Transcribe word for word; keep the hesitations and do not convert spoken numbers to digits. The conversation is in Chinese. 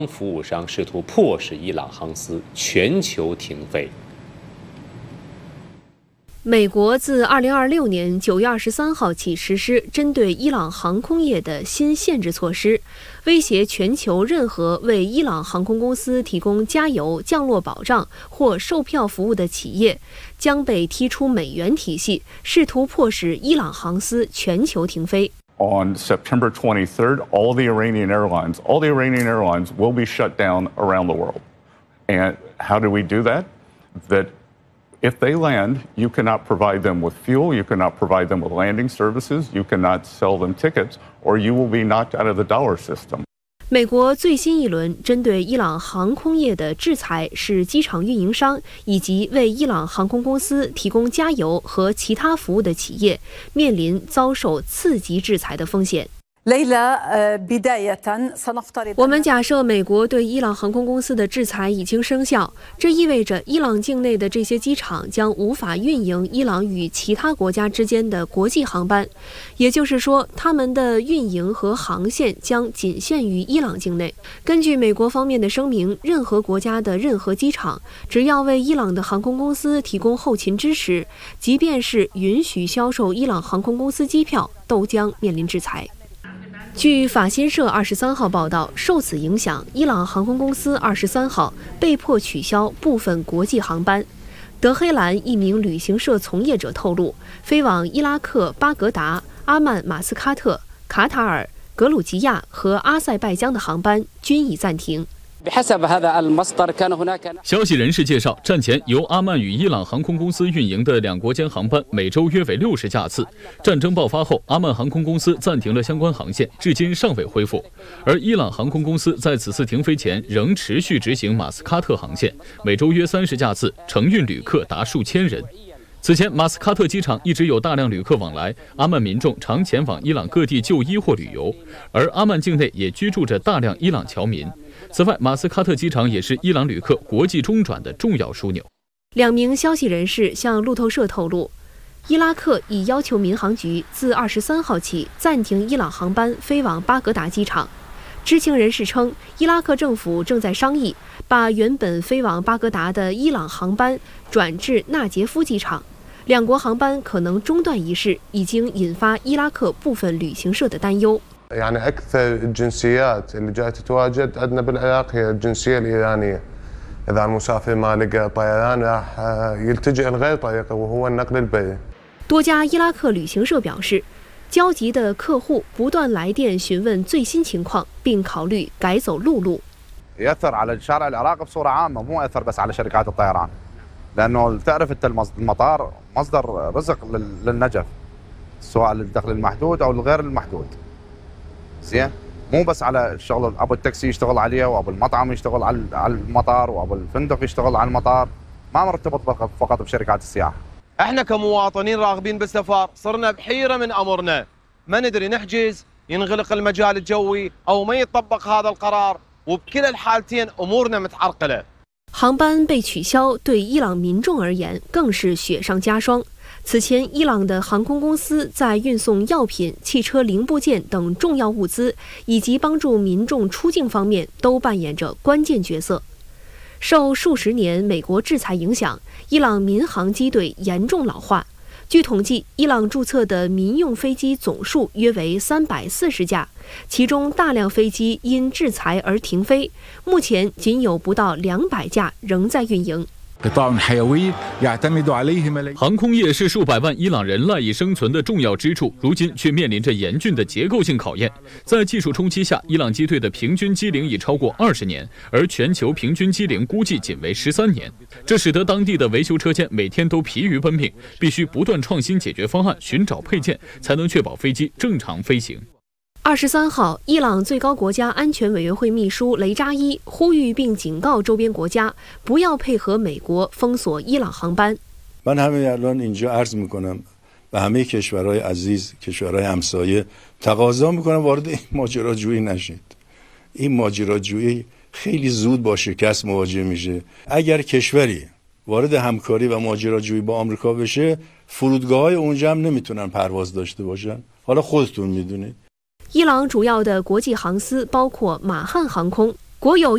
服务商试图迫使伊朗航司全球停飞。 美国自二零二六年九月二十三号起实施针对伊朗航空业的新限制措施，威胁全球任何为伊朗航空公司提供加油、降落保障或售票服务的企业将被踢出美元体系，试图迫使伊朗航司全球停飞。 On September twenty-third, all the Iranian airlines, all the Iranian airlines will be shut down around the world. And how do we do that? That if they land, you cannot provide them with fuel, you cannot provide them with landing services, you cannot sell them tickets, or you will be knocked out of the dollar system. 美国最新一轮针对伊朗航空业的制裁是机场运营商以及为伊朗航空公司提供加油和其他服务的企业面临遭受次级制裁的风险。我们假设美国对伊朗航空公司的制裁已经生效，这意味着伊朗境内的这些机场将无法运营伊朗与其他国家之间的国际航班，也就是说，他们的运营和航线将仅限于伊朗境内。根据美国方面的声明，任何国家的任何机场，只要为伊朗的航空公司提供后勤支持，即便是允许销售伊朗航空公司机票，都将面临制裁。据法新社二十三号报道，受此影响，伊朗航空公司二十三号被迫取消部分国际航班。德黑兰一名旅行社从业者透露，飞往伊拉克巴格达、阿曼马斯喀特、卡塔尔、格鲁吉亚和阿塞拜疆的航班均已暂停。 消息人士介绍，战前由阿曼与伊朗航空公司运营的两国间航班每周约为六十架次。战争爆发后，阿曼航空公司暂停了相关航线，至今尚未恢复。而伊朗航空公司在此次停飞前仍持续执行马斯喀特航线，每周约三十架次，承运旅客达数千人。此前，马斯喀特机场一直有大量旅客往来，阿曼民众常前往伊朗各地就医或旅游，而阿曼境内也居住着大量伊朗侨民。此外，马斯喀特机场也是伊朗旅客国际中转的重要枢纽。 两名消息人士向路透社透露，伊拉克已要求民航局自二十三号起暂停伊朗航班飞往巴格达机场。知情人士称，伊拉克政府正在商议把原本飞往巴格达的伊朗航班转至纳杰夫机场。两国航班可能中断一事，已经引发伊拉克部分旅行社的担忧。 يعني أكثر الجنسيات اللي جاي تتواجد عندنا بالعراق هي الجنسية الإيرانية. إذا المسافر ما لقى طيران راح يلتجئ لغير طريقة وهو النقل البري. 多家伊拉克旅行社表示，焦急的客户不断来电询问最新情况，并考虑改走陆路。 يأثر على الشارع العراقي بصورة عامة، مو يأثر بس على شركات الطيران. لأنه تعرف أنت المطار مصدر رزق للنجف، سواء للدخل المحدود أو الغير المحدود. زين مو بس على الشغل، ابو التاكسي يشتغل عليه وابو المطعم يشتغل على على المطار وابو الفندق يشتغل على المطار، ما مرتبط فقط بشركات السياحه. احنا كمواطنين راغبين بالسفر صرنا بحيره من امرنا، ما ندري نحجز، ينغلق المجال الجوي او ما يطبق هذا القرار، وبكلا الحالتين امورنا متعرقله。 航班被取消，对伊朗民众而言更是雪上加霜。此前，伊朗的航空公司在运送药品、汽车零部件等重要物资，以及帮助民众出境方面，都扮演着关键角色。受数十年美国制裁影响，伊朗民航机队严重老化。据统计，伊朗注册的民用飞机总数约为三百四十架，其中大量飞机因制裁而停飞，目前仅有不到两百架仍在运营。 航空业是数百万伊朗人赖以生存的重要支柱，如今却面临着严峻的结构性考验。在技术冲击下，伊朗机队的平均机龄已超过二十年，而全球平均机龄估计仅为十三年。这使得当地的维修车间每天都疲于奔命，必须不断创新解决方案，寻找配件，才能确保飞机正常飞行。 二十三号，伊朗最高国家安全委员会秘书雷扎伊呼吁并警告周边国家不要配合美国封锁伊朗航班。 من همین الان اینجا عرض میکنم به همه کشورهای عزیز، کشورهای همسایه تقاضا میکنم وارد این ماجراجویی نشید. این ماجراجویی خیلی زود با شکست مواجه میشه. اگر کشوری وارد همکاری و ماجراجویی با آمریکا بشه، فرودگاه‌های اونجا هم نمیتونن پرواز داشته باشن. حالا خودتون میدونید. 伊朗主要的国际航司包括马汉航空，国有